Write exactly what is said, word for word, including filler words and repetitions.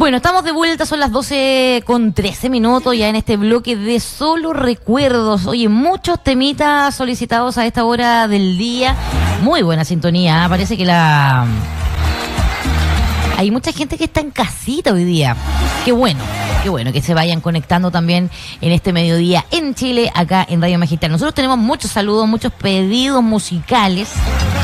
Bueno, estamos de vuelta, son las doce con trece minutos ya en este bloque de solo recuerdos. Oye, muchos temitas solicitados a esta hora del día. Muy buena sintonía, ¿eh? Parece que la... Hay mucha gente que está en casita hoy día. Qué bueno, qué bueno que se vayan conectando también en este mediodía en Chile, acá en Radio Magistral. Nosotros tenemos muchos saludos, muchos pedidos musicales.